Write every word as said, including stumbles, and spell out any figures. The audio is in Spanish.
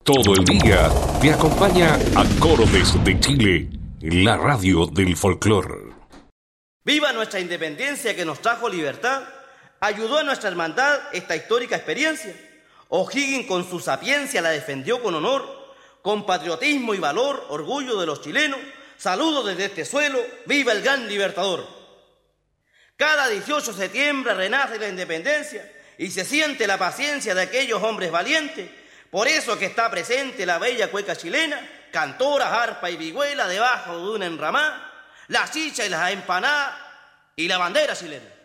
Todo el día te acompaña Acordes de Chile, la radio del folclor. ¡Viva nuestra independencia que nos trajo libertad! Ayudó a nuestra hermandad esta histórica experiencia. O'Higgins con su sapiencia la defendió con honor, con patriotismo y valor, orgullo de los chilenos. Saludos desde este suelo, ¡viva el gran libertador! Cada dieciocho de septiembre renace la independencia y se siente la paciencia de aquellos hombres valientes. Por eso que está presente la bella cueca chilena, cantoras, arpa y vihuela debajo de una enramada, la chicha y las empanadas y la bandera chilena.